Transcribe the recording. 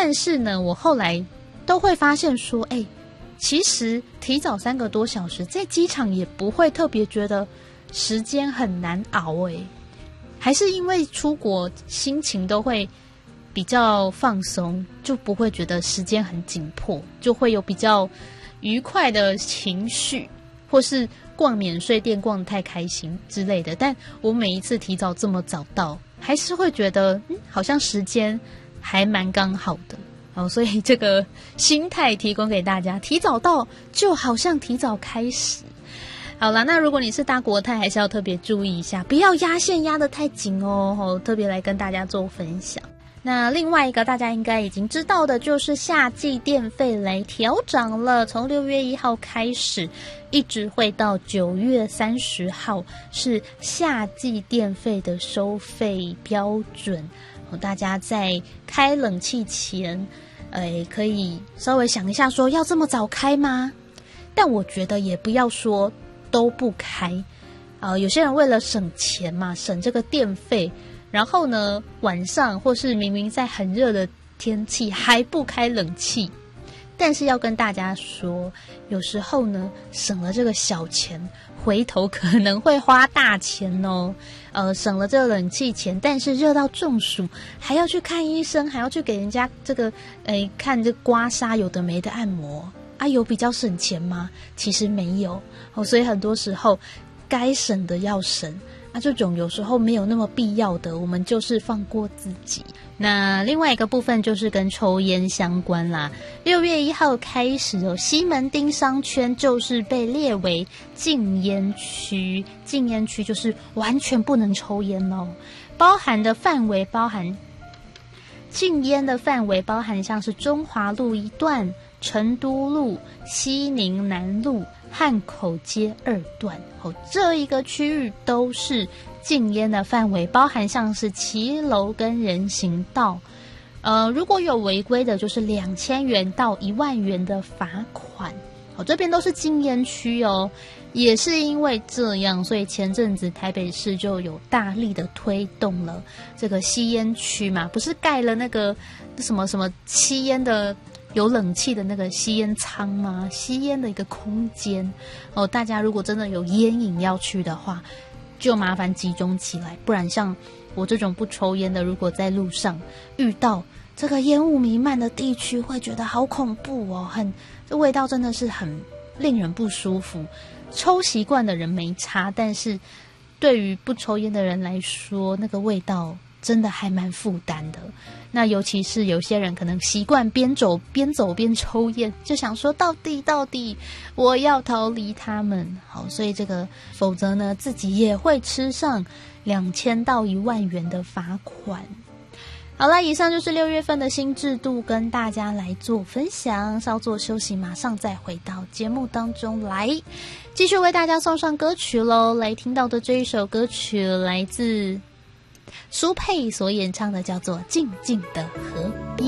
但是呢，我后来都会发现说，其实提早3个多小时在机场也不会特别觉得时间很难熬还是因为出国心情都会比较放松，就不会觉得时间很紧迫，就会有比较愉快的情绪，或是逛免税店逛得太开心之类的。但我每一次提早这么早到，还是会觉得好像时间还蛮刚好的所以这个心态提供给大家，提早到就好像提早开始。好啦，那如果你是搭国泰，还是要特别注意一下，不要压线压得太紧特别来跟大家做分享。那另外一个大家应该已经知道的，就是夏季电费来调涨了，从6月1号开始，一直会到9月30号是夏季电费的收费标准。大家在开冷气前，可以稍微想一下说要这么早开吗？但我觉得也不要说都不开有些人为了省钱嘛，省这个电费，然后呢晚上或是明明在很热的天气还不开冷气。但是要跟大家说，有时候呢省了这个小钱，回头可能会花大钱省了这个冷气钱，但是热到中暑还要去看医生，还要去给人家这个看这刮痧有的没的按摩有比较省钱吗？其实没有所以很多时候该省的要省这种有时候没有那么必要的，我们就是放过自己。那另外一个部分就是跟抽烟相关啦。6月1号开始西门町商圈就是被列为禁烟区，禁烟区就是完全不能抽烟包含禁烟的范围包含像是中华路一段、成都路、西宁南路、汉口街2段这一个区域都是禁烟的范围，包含像是骑楼跟人行道。如果有违规的，就是2000元到1万元的罚款。这边都是禁烟区也是因为这样，所以前阵子台北市就有大力的推动了这个吸烟区嘛，不是盖了那个什么什么吸烟的有冷气的那个吸烟舱吗？吸烟的一个空间大家如果真的有烟瘾要去的话，就麻烦集中起来，不然像我这种不抽烟的，如果在路上遇到这个烟雾弥漫的地区，会觉得好恐怖这味道真的是很令人不舒服。抽习惯的人没差，但是对于不抽烟的人来说，那个味道真的还蛮负担的。那尤其是有些人可能习惯边走边抽烟，就想说到底我要逃离他们。所以这个否则呢自己也会吃上2000到1万元的罚款。好了，以上就是6月份的新制度，跟大家来做分享。稍作休息，马上再回到节目当中来，继续为大家送上歌曲咯。来听到的这一首歌曲来自苏佩所演唱的，叫做《静静的河边》。